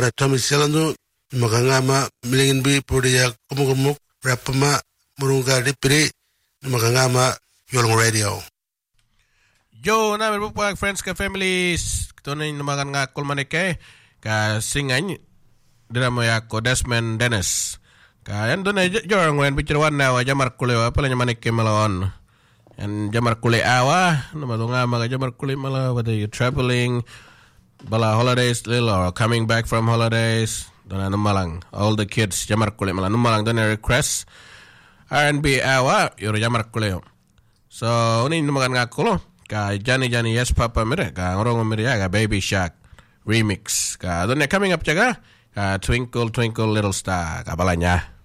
para Tommy Selando magangama milingin bi podiya kumugumuk rapama murunga dipiri magangama yolong radio. Yo na berbuka friends ka families tonin magan nga kulmanike ka singany drama ya ko Desmond Dennis ka yan doon ay jorang wen bichirwan na wa jamar kulewa pala manike malon and jamar kule awa namalunga mga jamar kule mala whether you traveling bala holidays little or coming back from holidays doon na malang all the kids jamar kule mala numalang doon request R&B awa yoro jamar kule so unin magan nga kulo ka Johnny Yes Papa mire ka ngorong mire ka Baby Shark remix ka doon coming up jaga Twinkle Twinkle Little Star ka balanya